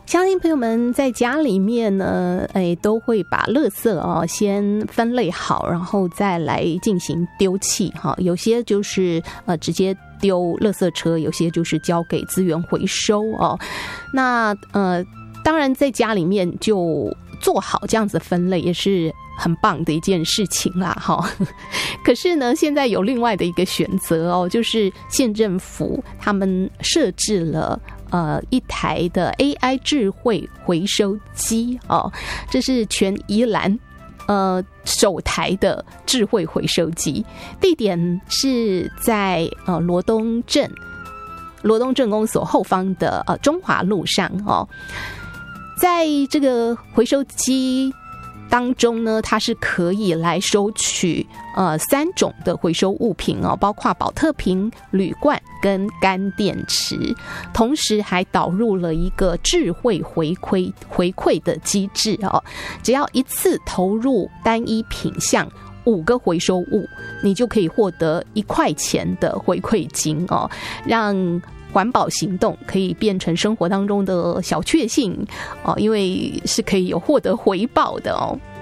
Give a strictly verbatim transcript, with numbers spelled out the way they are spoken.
相信朋友们在家里面呢，哎，都会把垃圾哦先分类好，然后再来进行丢弃哈。有些就是呃直接丢垃圾车，有些就是交给资源回收哦。那呃，当然在家里面就做好这样子分类也是很棒的一件事情啦哈。可是呢，现在有另外的一个选择哦，就是县政府他们设置了呃一台的 A I 智慧回收机哦，这是全宜兰呃首台的智慧回收机，地点是在呃罗东镇罗东镇公所后方的呃中华路上哦。在这个回收机当中呢，它是可以来收取呃三种的回收物品哦，包括保特瓶、铝罐跟干电池，同时还导入了一个智慧回馈回馈的机制哦，只要一次投入单一品项五个回收物，你就可以获得一块钱的回馈金哦，让环保行动可以变成生活当中的小确幸哦，因为是可以有获得回报的哦。